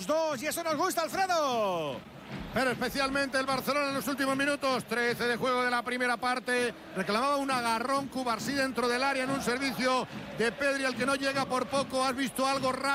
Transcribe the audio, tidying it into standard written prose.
2 y eso nos gusta, Alfredo. Pero especialmente el Barcelona en los últimos minutos. 13 de juego de la primera parte. Reclamaba un agarrón Cubarsí dentro del área en un servicio de Pedri al que no llega por poco. ¿Has visto algo raro?